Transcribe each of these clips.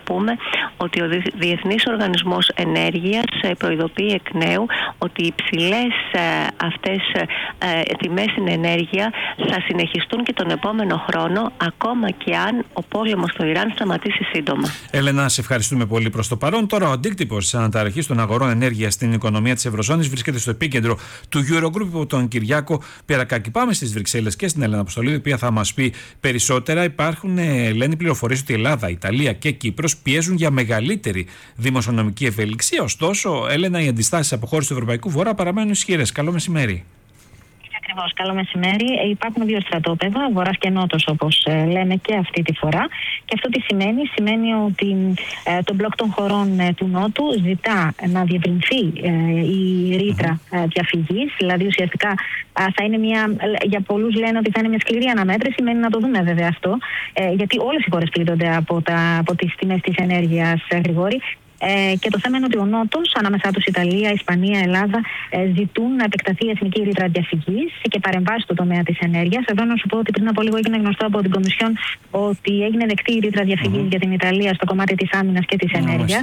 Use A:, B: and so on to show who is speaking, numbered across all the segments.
A: πούμε ότι ο Διεθνής Οργανισμός Ενέργειας προειδοποιεί εκ νέου ότι οι υψηλές αυτές τιμές στην ενέργεια θα συνεχιστούν και τον επόμενο χρόνο, ακόμα και αν ο πόλεμος στο Ιράν σταματήσει σύντομα.
B: Έλενα, σε ευχαριστούμε πολύ προς το παρόν. Τώρα, ο αντίκτυπος της αναταραχής των αγορών ενέργειας στην οικονομία της Ευρωζώνης βρίσκεται στο επίκεντρο του Eurogroup από τον Κυριάκο Περακάκη. Πάμε στις Βρυξέλλες και στην Έλενα Αποστολή, η οποία θα μας πει περισσότερα. Υπάρχουν, λένε, πληροφορίες ότι η Ελλάδα, η Ιταλία και Κύπρος πιέζουν για μεγαλύτερη δημοσιονομική ευελιξία. Ωστόσο, Έλενα, οι αντιστάσεις αποχώρησης του Ευρωπαϊκού Βορρά παραμένουν ισχυρές. Καλό μεσημέρι.
C: Ακριβώς, καλό μεσημέρι. Υπάρχουν δύο στρατόπεδα, Βορράς και Νότος, όπως λέμε και αυτή τη φορά. Και αυτό τι σημαίνει? Σημαίνει ότι το μπλοκ των χωρών του Νότου ζητά να διευρυνθεί η ρήτρα διαφυγής. Δηλαδή, ουσιαστικά θα είναι για πολλούς λένε ότι θα είναι μια σκληρή αναμέτρηση. Μένει να το δούμε βέβαια αυτό. Γιατί όλες οι χώρες πλήττονται από τις τιμές της ενέργειας, Γρηγόρη. Και το θέμα είναι ότι ο Νότος, ανάμεσά τους Ιταλία, Ισπανία, Ελλάδα, ζητούν να επεκταθεί η εθνική ρήτρα διαφυγής και παρεμβάσει στο τομέα της ενέργειας. Εδώ να σου πω ότι πριν από λίγο έγινε γνωστό από την Κομισιόν ότι έγινε δεκτή η ρήτρα διαφυγής για την Ιταλία στο κομμάτι της άμυνας και της ενέργειας.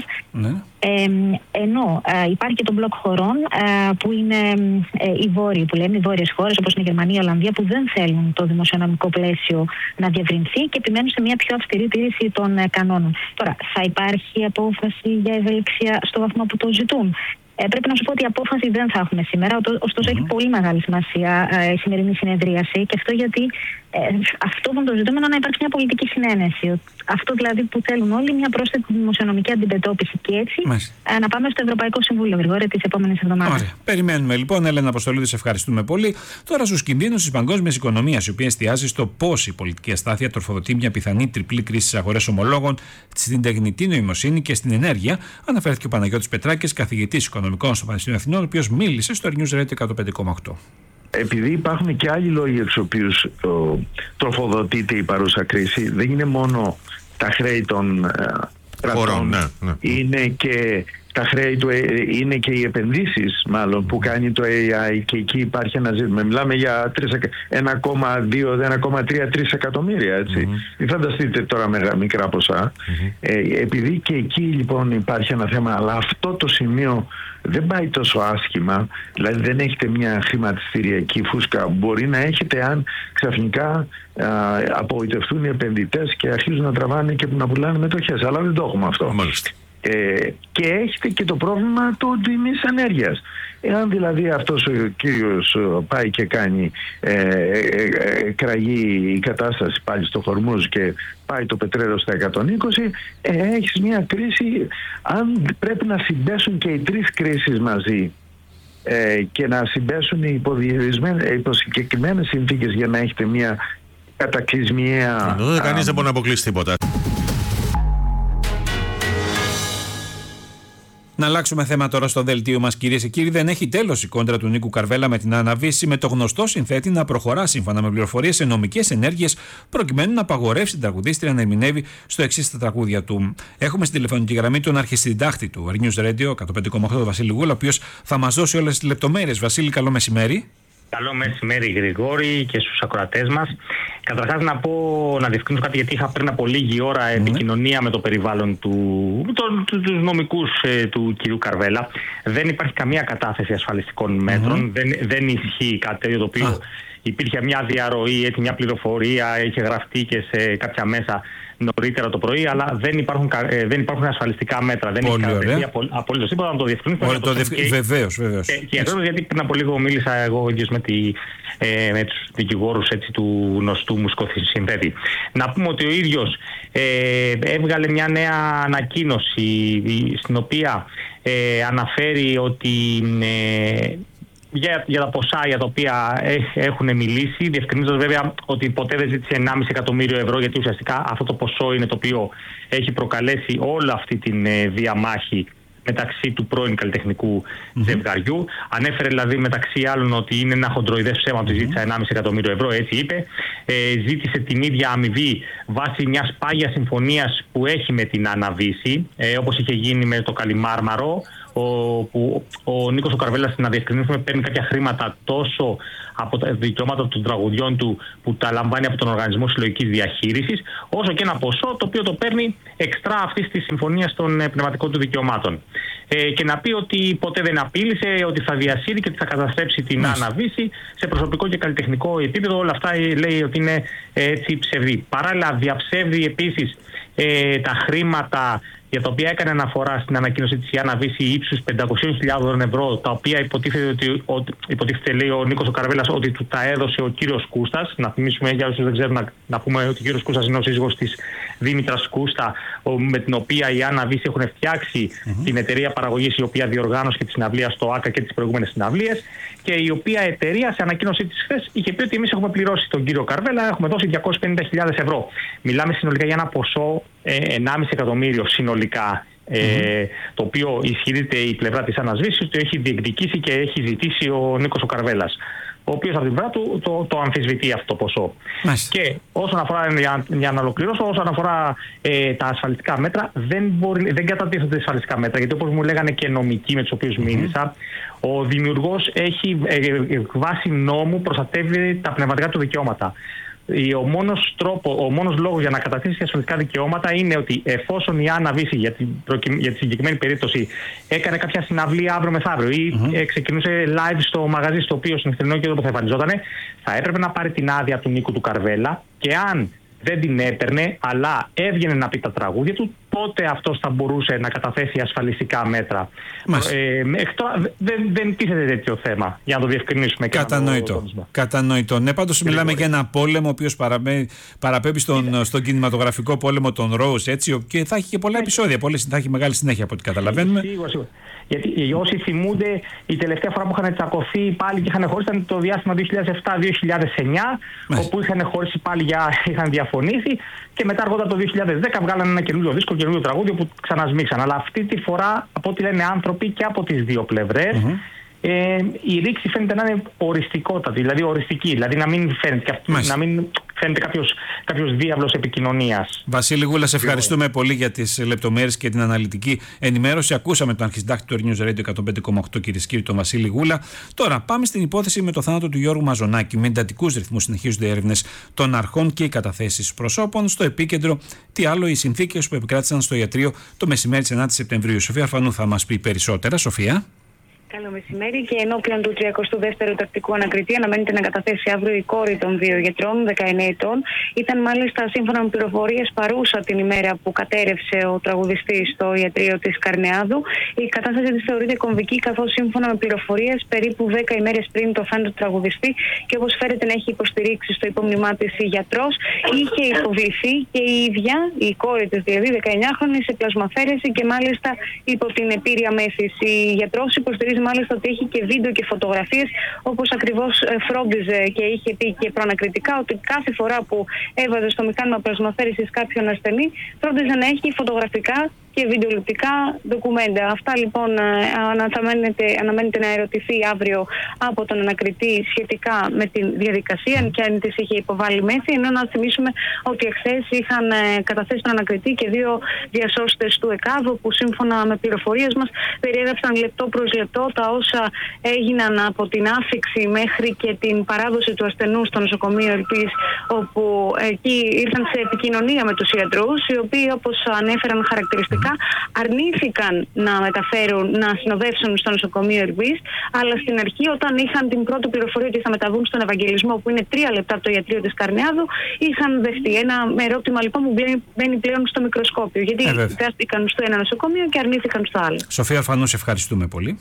C: Ενώ υπάρχει και το μπλοκ χωρών που είναι οι βόρειοι, που λέμε οι βόρειες χώρες, όπως είναι η Γερμανία, η Ολλανδία, που δεν θέλουν το δημοσιονομικό πλαίσιο να διευρυνθεί και επιμένουν σε μια πιο αυστηρή τήρηση των κανόνων. Τώρα, θα υπάρχει απόφαση για ευελιξία στο βαθμό που το ζητούν? Πρέπει να σου πω ότι η απόφαση δεν θα έχουμε σήμερα, ωστόσο έχει πολύ μεγάλη σημασία η σημερινή συνεδρίαση, και αυτό γιατί αυτό που το ζητούμενο να υπάρξει μια πολιτική συνένεση. Αυτό δηλαδή που θέλουν όλοι, μια πρόσθετη δημοσιονομική αντιμετώπιση, και έτσι να πάμε στο Ευρωπαϊκό Συμβούλιο, Γρηγόρη, τις επόμενες εβδομάδες.
B: Ωραία. Περιμένουμε λοιπόν. Έλενα Αποστολίδη, σε ευχαριστούμε πολύ. Τώρα στους κινδύνους της παγκόσμιας οικονομίας, η οποία εστιάζει στο πώς η πολιτική αστάθεια τροφοδοτεί μια πιθανή τριπλή κρίση στις αγορές ομολόγων, στην τεχνητή νοημοσύνη και στην ενέργεια, αναφέρθηκε ο Παναγιώτης Πετράκης, καθηγητής οικονομικών στο Πανεπιστήμιο Αθηνών, ο οποίος μίλησε στο News Radio 105,8.
D: Επειδή υπάρχουν και άλλοι λόγοι εξ οποίους τροφοδοτείται η παρούσα κρίση, δεν είναι μόνο τα χρέη των κρατών, είναι και τα χρέη είναι και οι επενδύσεις μάλλον που κάνει το AI, και εκεί υπάρχει ένα ζήτημα. Μιλάμε για 1,2-1,3 εκατομμύρια, έτσι. Μην φανταστείτε τώρα μικρά ποσά. Επειδή και εκεί λοιπόν υπάρχει ένα θέμα, αλλά αυτό το σημείο δεν πάει τόσο άσχημα, δηλαδή δεν έχετε μια χρηματιστηριακή φούσκα. Μπορεί να έχετε αν ξαφνικά απογοητευτούν οι επενδυτές και αρχίζουν να τραβάνε και να πουλάνε μετοχές, αλλά δεν το έχουμε αυτό. Και έχετε και το πρόβλημα του τιμής ενέργειας. Εάν δηλαδή αυτός ο κύριος πάει και κάνει κραγεί η κατάσταση πάλι στο Χορμούζ και πάει το πετρέλαιο στα 120, έχεις μια κρίση. Αν πρέπει να συμπέσουν και οι τρεις κρίσεις μαζί και να συμπέσουν υπό συγκεκριμένες συνθήκες για να έχετε μια κατακλυσμιαία...
E: Εδώ κανείς δεν μπορεί να αποκλείσει τίποτα.
B: Να αλλάξουμε θέμα τώρα στο δελτίο μας, κυρίες και κύριοι. Δεν έχει τέλος η κόντρα του Νίκου Καρβέλα με την Άννα Βύση, με το γνωστό συνθέτη να προχωρά σύμφωνα με πληροφορίες σε νομικές ενέργειες, προκειμένου να απαγορεύσει την τραγουδίστρια να ερμηνεύει στο εξής τα τραγούδια του. Έχουμε στην τηλεφωνική γραμμή τον αρχισυντάκτη του News Radio 105,8, Βασίλη Γούλα, ο οποίος θα μας δώσει όλες τις λεπτομέρειες. Βασίλη, καλό μεσημέρι.
F: Καλό μεσημέρι, Γρηγόρη, και στους ακροατές μας. Καταρχάς να διευκρινίσω κάτι, γιατί είχα πριν από λίγη ώρα επικοινωνία με το περιβάλλον τους νομικούς του κυρίου Καρβέλα. Δεν υπάρχει καμία κατάθεση ασφαλιστικών μέτρων, δεν ισχύει κάτι τέτοιο, το οποίο υπήρχε μια διαρροή, μια πληροφορία, είχε γραφτεί και σε κάποια μέσα νωρίτερα το πρωί, αλλά δεν υπάρχουν ασφαλιστικά μέτρα. Δεν έχει κατατεθεί απολύτως τίποτα, να το διευκρινίσουμε.
B: Βεβαίως.
F: Και ακριβώς γιατί πριν από λίγο μίλησα εγώ ίδιος με τους δικηγόρους του γνωστού μουσικοσυνθέτη. Να πούμε ότι ο ίδιος έβγαλε μια νέα ανακοίνωση στην οποία αναφέρει ότι για τα ποσά για τα οποία έχουν μιλήσει, διευκρινίζοντας βέβαια ότι ποτέ δεν ζήτησε 1,5 εκατομμύριο ευρώ, γιατί ουσιαστικά αυτό το ποσό είναι το οποίο έχει προκαλέσει όλη αυτή τη διαμάχη μεταξύ του πρώην καλλιτεχνικού ζευγαριού. Ανέφερε δηλαδή μεταξύ άλλων ότι είναι ένα χοντροειδές ψέμα ότι ζήτησε 1,5 εκατομμύριο ευρώ, έτσι είπε. Ζήτησε την ίδια αμοιβή βάσει μιας πάγιας συμφωνίας που έχει με την Άννα Βύση, όπως είχε γίνει με το Καλιμάρμαρο, που ο Νίκος ο Καρβέλας, να διευκρινίσουμε, παίρνει κάποια χρήματα τόσο από τα δικαιώματα των τραγουδιών του που τα λαμβάνει από τον Οργανισμό Συλλογικής Διαχείρισης, όσο και ένα ποσό το οποίο το παίρνει εξτρά αυτής της συμφωνίας των πνευματικών του δικαιωμάτων. Και να πει ότι ποτέ δεν απείλησε, ότι θα διασύρει και ότι θα καταστρέψει την Άννα Βύση σε προσωπικό και καλλιτεχνικό επίπεδο. Όλα αυτά λέει ότι είναι έτσι ψευδή. Παράλληλα, διαψεύδει επίσης τα χρήματα για τα οποία έκανε αναφορά στην ανακοίνωση της η Άννα Βύση ύψους 500.000 ευρώ, τα οποία υποτίθεται, λέει ο Νίκος ο Καρβέλας, ότι του τα έδωσε ο κύριος Κούστας. Να θυμίσουμε, για όσους δεν ξέρουν, να πούμε ότι ο κύριος Κούστας είναι ο σύζυγος της Δήμητρας Κούστα, με την οποία η Άννα Βύση έχουν φτιάξει την εταιρεία παραγωγής, η οποία διοργάνωσε και τη συναυλία στο ΆΚΑ και τις προηγούμενες συναυλίες, και η οποία εταιρεία σε ανακοίνωσή της χθες είχε πει ότι εμείς έχουμε πληρώσει τον κύριο Καρβέλα, έχουμε δώσει 250.000 ευρώ. Μιλάμε συνολικά για ένα ποσό 1,5 εκατομμύριο συνολικά, το οποίο ισχυρίζεται η πλευρά της Άννας Βύσης ότι έχει διεκδικήσει και έχει ζητήσει ο Νίκος ο Καρβέλας, ο οποίος από την πλευρά του το αμφισβητεί αυτό το ποσό. Και όσον αφορά, για να ολοκληρώσω, όσον αφορά τα ασφαλιστικά μέτρα, δεν κατατίθενται ασφαλιστικά μέτρα, γιατί όπως μου λέγανε και νομικοί με τους οποίους μίλησα, ο δημιουργός έχει βάσει νόμου προστατεύει τα πνευματικά του δικαιώματα. Ο μόνος λόγος για να καταθέσει ασφαλιστικά δικαιώματα είναι ότι εφόσον η Άννα Βύση για τη συγκεκριμένη περίπτωση έκανε κάποια συναυλία αύριο μεθαύριο ή ξεκινούσε live στο μαγαζί στο οποίο στην ευθυνό και όπου θα εμφανιζότανε, θα έπρεπε να πάρει την άδεια του Νίκου του Καρβέλα, και αν δεν την έπαιρνε αλλά έβγαινε να πει τα τραγούδια του, τότε αυτός θα μπορούσε να καταθέσει ασφαλιστικά μέτρα. Δεν τίθεται τέτοιο θέμα, για να το διευκρινίσουμε.
B: Κατανοητό. Ναι, πάντως μιλάμε για ένα πόλεμο ο οποίος παραπέμπει στον κινηματογραφικό πόλεμο των Rose, έτσι, και θα έχει και πολλά επεισόδια, θα έχει μεγάλη συνέχεια από ό,τι καταλαβαίνουμε.
F: Σίγουρα. Γιατί όσοι θυμούνται, η τελευταία φορά που είχαν τσακωθεί πάλι και είχαν χωρίσει ήταν το διάστημα 2007-2009, όπου είχαν χωρίσει πάλι, είχαν διαφωνήσει, και μετά αργότερα το 2010 βγάλανε ένα καινούριο δίσκο, καινούριο τραγούδιο που ξανασμίξαν. Αλλά αυτή τη φορά, από ό,τι λένε άνθρωποι και από τις δύο πλευρές, η ρήξη φαίνεται να είναι οριστικότατη, δηλαδή οριστική, δηλαδή να μην φαίνεται, να μην φαίνεται κάποιος διάβλος επικοινωνίας.
B: Βασίλη Γούλα, σε ευχαριστούμε πολύ για τις λεπτομέρειες και την αναλυτική ενημέρωση. Ακούσαμε τον αρχισυντάκτη του News Radio 105,8, κυρίες και κύριοι, τον Βασίλη Γούλα. Τώρα πάμε στην υπόθεση με το θάνατο του Γιώργου Μαζονάκη. Με εντατικούς ρυθμούς συνεχίζονται οι έρευνες των αρχών και οι καταθέσεις προσώπων. Στο επίκεντρο, τι άλλο, οι συνθήκες που επικράτησαν στο ιατρείο το μεσημέρι της 9ης Σεπτεμβρίου. Σοφία Αρφανού θα μας πει περισσότερα. Σοφία.
E: Καλό μεσημέρι. Και ενώπιον του 32ου τακτικού ανακριτή αναμένεται να καταθέσει αύριο η κόρη των δύο γιατρών, 19 ετών. Ήταν μάλιστα, σύμφωνα με πληροφορίες, παρούσα την ημέρα που κατέρευσε ο τραγουδιστής στο ιατρείο της Καρνεάδου. Η κατάσταση της θεωρείται κομβική, καθώς σύμφωνα με πληροφορίες, περίπου 10 ημέρες πριν το θάνατο του τραγουδιστή, και όπως φέρεται να έχει υποστηρίξει στο υπόμνημά της η γιατρός, είχε υποβληθεί και η ίδια, η κόρη της δηλαδή, 19χρονη, σε πλασμαφαίρεση και μάλιστα υπό την επήρεια μέθηση. Η γιατρός υποστηρίζει μάλιστα ότι έχει και βίντεο και φωτογραφίες, όπως ακριβώς φρόντιζε και είχε πει και προανακριτικά, ότι κάθε φορά που έβαζε στο μηχάνημα πλασμαφέρησης κάποιον ασθενή, φρόντιζε να έχει φωτογραφικά και βιντεοληπτικά ντοκουμέντα. Αυτά λοιπόν αναμένεται να ερωτηθεί αύριο από τον ανακριτή σχετικά με τη διαδικασία, και αν της είχε υποβάλει μέθη. Ενώ να θυμίσουμε ότι εχθές είχαν καταθέσει τον ανακριτή και δύο διασώστες του ΕΚΑΒ, που σύμφωνα με πληροφορίες μας περιέγραψαν λεπτό προς λεπτό τα όσα έγιναν από την άφιξη μέχρι και την παράδοση του ασθενού στο νοσοκομείο Ελπής, όπου εκεί ήρθαν σε επικοινωνία με τους ιατρούς, οι οποίοι, όπως ανέφεραν χαρακτηριστικά, αρνήθηκαν να συνοδεύσουν στο νοσοκομείο Ελπής, αλλά στην αρχή, όταν είχαν την πρώτη πληροφορία ότι θα μεταβούν στον Ευαγγελισμό, που είναι 3 λεπτά από το ιατρείο της Καρνεάδου, είχαν δεχτεί. Ένα ερώτημα λοιπόν που μπαίνει πλέον στο μικροσκόπιο, γιατί δέχτηκαν στο ένα νοσοκομείο και αρνήθηκαν στο άλλο.
B: Σοφία Αρφανού, ευχαριστούμε πολύ.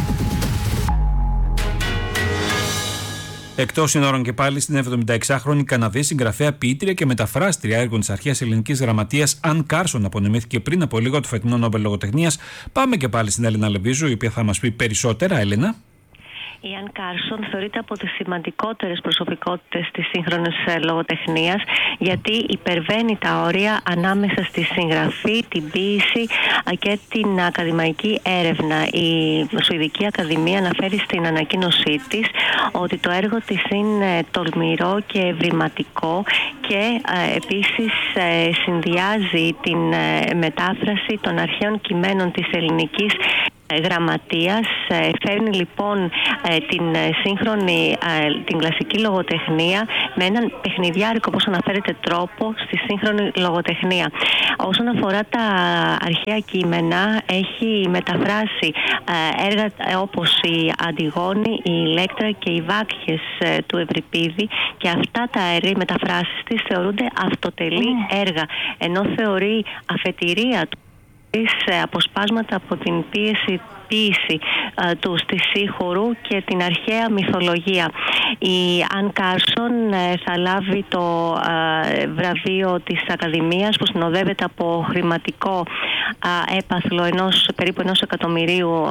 B: Εκτός συνόρων και πάλι, στην 76χρονη Καναδή συγγραφέα, ποιήτρια και μεταφράστρια έργων της αρχαίας ελληνικής γραμματείας Αν Κάρσον απονεμήθηκε πριν από λίγο το φετινό Νόμπελ Λογοτεχνίας. Πάμε και πάλι στην Έλενα Λεβίζου, η οποία θα μας πει περισσότερα. Έλενα.
A: Η Αν Κάρσον θεωρείται από τις σημαντικότερες προσωπικότητες της σύγχρονης λογοτεχνίας, γιατί υπερβαίνει τα όρια ανάμεσα στη συγγραφή, την ποίηση και την ακαδημαϊκή έρευνα. Η Σουηδική Ακαδημία αναφέρει στην ανακοίνωσή της ότι το έργο της είναι τολμηρό και ευρηματικό και επίσης συνδυάζει την μετάφραση των αρχαίων κειμένων της ελληνικής γραμματείας, φέρνει λοιπόν την σύγχρονη, την κλασική λογοτεχνία με έναν παιχνιδιάρικο, όπως αναφέρεται, τρόπο στη σύγχρονη λογοτεχνία. Όσον αφορά τα αρχαία κείμενα, έχει μεταφράσει έργα όπως η Αντιγόνη, η Ηλέκτρα και οι Βάκχες του Ευρυπίδη, και αυτά τα έργα, οι μεταφράσεις της, θεωρούνται αυτοτελή έργα, ενώ θεωρεί αφετηρία του αποσπάσματα από την ποίηση του στισίχωρου και την αρχαία μυθολογία. Η Αν Κάρσον θα λάβει το βραβείο της Ακαδημίας, που συνοδεύεται από χρηματικό έπαθλο περίπου $1 εκατομμυρίου.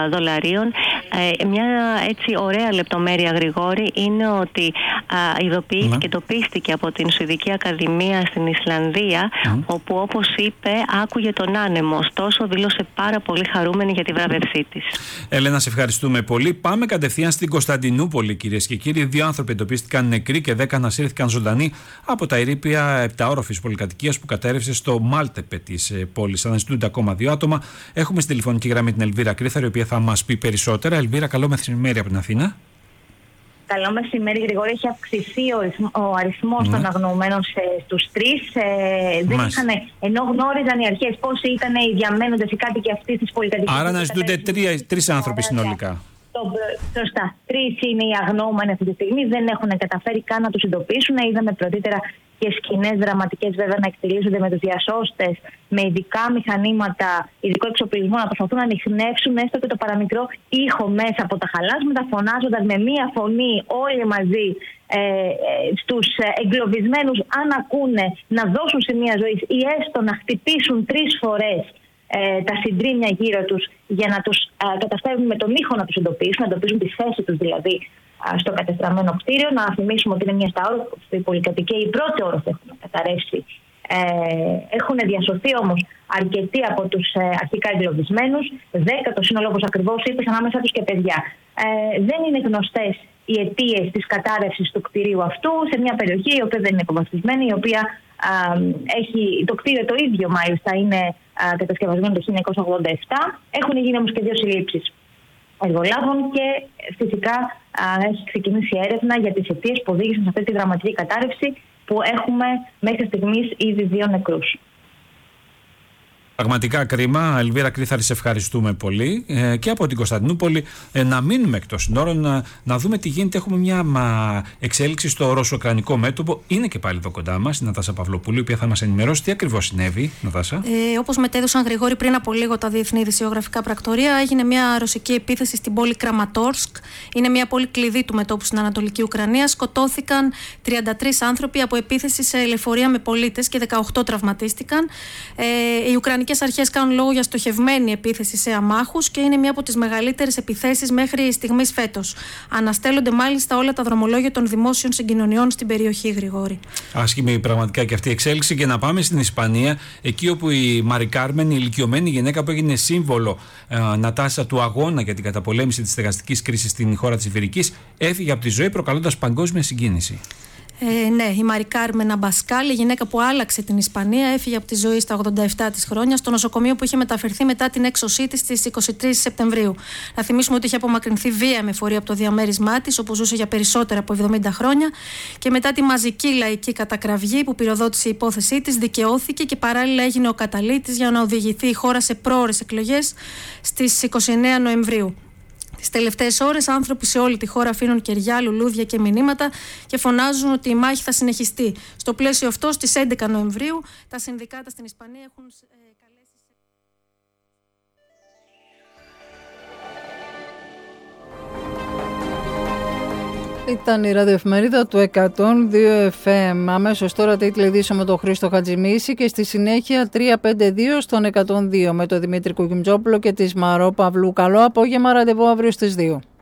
A: Μια έτσι ωραία λεπτομέρεια, Γρηγόρη, είναι ότι ειδοποιήθηκε και εντοπίστηκε από την Σουηδική Ακαδημία στην Ισλανδία, όπου, όπως είπε, άκουγε τον άνεμο. Ωστόσο, δήλωσε πάρα πολύ χαρούμενη για τη βράβευσή της.
B: Έλενα, σε ευχαριστούμε πολύ. Πάμε κατευθείαν στην Κωνσταντινούπολη, κυρίες και κύριοι. 2 άνθρωποι εντοπίστηκαν νεκροί και 10 ανασύρθηκαν ζωντανοί από τα ερείπια 7όροφης πολυκατοικίας που κατέρευσε στο Μάλτεπε της πόλης. Αναζητούνται ακόμα 2 άτομα. Έχουμε στη τηλεφωνική γραμμή την Ελβίρα Κρύθαρη, η οποία θα μας πει περισσότερα. Ελβίρα, καλό μεσημέρι από την Αθήνα.
C: Καλό μεσημέρι, Γρηγόρη. Έχει αυξηθεί ο αριθμός των αγνοωμένων στους 3. Δεν είχαν, ενώ γνώριζαν οι αρχές πόσοι ήταν οι διαμένοντες, οι κάτοικοι αυτής της πολυκατοικίας.
B: Άρα αναζητούνται 3 άνθρωποι συνολικά.
C: Σωστά. 3 είναι οι αγνοούμενοι αυτή τη στιγμή. Δεν έχουν καταφέρει καν να τους εντοπίσουν. Είδαμε πρωτήτερα και σκηνές δραματικές, βέβαια, να εκτελήσονται με τους διασώστες, με ειδικά μηχανήματα, ειδικό εξοπλισμό, να προσπαθούν να ανιχνεύσουν έστω και το παραμικρό ήχο μέσα από τα χαλάσματα, φωνάζοντας με μία φωνή όλοι μαζί στους εγκλωβισμένους, αν ακούνε, να δώσουν σημεία ζωής ή έστω να χτυπήσουν 3 φορές τα συντρίμμια γύρω τους, για να τους καταφέρουν με τον ήχο να τους εντοπίσουν, να εντοπίσουν τη θέση τους δηλαδή στο κατεστραμμένο κτίριο. Να θυμίσουμε ότι είναι μια σταόροφη πολυκατοικία, η πρώτη όροφη έχουν καταρρεύσει. Έχουν διασωθεί όμως αρκετοί από τους αρχικά εγκλωβισμένους, 10 το σύνολο, όπως ακριβώς είπες, ανάμεσα τους και παιδιά. Δεν είναι γνωστές οι αιτίες της κατάρρευσης του κτηρίου αυτού, σε μια περιοχή η οποία δεν είναι υποβαθμισμένη, η οποία έχει το κτίριο το ίδιο, μάλιστα είναι κατασκευασμένο το 1987. Έχουν γίνει όμως και 2 συλλήψεις εργολάβων και φυσικά έχει ξεκινήσει έρευνα για τις αιτίες που οδήγησαν σε αυτή τη δραματική κατάρρευση, που έχουμε μέχρι στιγμής ήδη 2 νεκρούς.
B: Πραγματικά κρίμα. Ελβίρα Κρύθαρη, σε ευχαριστούμε πολύ. Και από την Κωνσταντινούπολη να μείνουμε εκτός συνόρων, να δούμε τι γίνεται. Έχουμε μια εξέλιξη στο ρωσο-ουκρανικό μέτωπο. Είναι και πάλι εδώ κοντά μας η Νατάσα Παυλοπούλου, η οποία θα μας ενημερώσει τι ακριβώς συνέβη. Νατάσα.
G: Όπως μετέδωσαν, Γρηγόρη, πριν από λίγο τα διεθνή ειδησιογραφικά πρακτορία, έγινε μια ρωσική επίθεση στην πόλη Κραματόρσκ. Είναι μια πόλη κλειδί του μετώπου στην Ανατολική Ουκρανία. Σκοτώθηκαν 33 άνθρωποι από επίθεση σε λεωφορεία με πολίτες και 18 τραυματίστηκαν. Οι Ουκρανικές αρχές κάνουν λόγο για στοχευμένη επίθεση σε αμάχους και είναι μία από τις μεγαλύτερες επιθέσεις μέχρι στιγμής φέτος. Αναστέλλονται μάλιστα όλα τα δρομολόγια των δημόσιων συγκοινωνιών στην περιοχή, Γρηγόρη.
B: Άσχημη πραγματικά και αυτή η εξέλιξη. Και να πάμε στην Ισπανία, εκεί όπου η Μαρι Κάρμεν, η ηλικιωμένη γυναίκα που έγινε σύμβολο, Νατάσα, του αγώνα για την καταπολέμηση της στεγαστικής κρίσης στην χώρα της Ιβηρικής, έφυγε από τη ζωή, προκαλώντας παγκόσμια συγκίνηση.
G: Ναι, η Μαρι Κάρμεν Αμπασκάλ, η γυναίκα που άλλαξε την Ισπανία, έφυγε από τη ζωή στα 87 της χρόνια στο νοσοκομείο που είχε μεταφερθεί μετά την έξωσή της στις 23 Σεπτεμβρίου. Να θυμίσουμε ότι είχε απομακρυνθεί βία με εφορία από το διαμέρισμά της, όπου ζούσε για περισσότερα από 70 χρόνια, και μετά τη μαζική λαϊκή κατακραυγή που πυροδότησε η υπόθεσή της, δικαιώθηκε και παράλληλα έγινε ο καταλύτης για να οδηγηθεί η χώρα σε πρόωρες εκλογές στις 29 Νοεμβρίου. Τις τελευταίες ώρες, άνθρωποι σε όλη τη χώρα αφήνουν κεριά, λουλούδια και μηνύματα και φωνάζουν ότι η μάχη θα συνεχιστεί. Στο πλαίσιο αυτό, στις 11 Νοεμβρίου, τα συνδικάτα στην Ισπανία έχουν καλέσει.
H: Ήταν η ραδιοεφημερίδα του 102 FM. Αμέσως τώρα τίτλοι ειδήσεων με τον Χρήστο Χατζημίση και στη συνέχεια 352 στον 102 με τον Δημήτρη Κουκιμτζόπουλο και τη Μαρό Παυλού. Καλό απόγευμα, ραντεβού αύριο στις 2.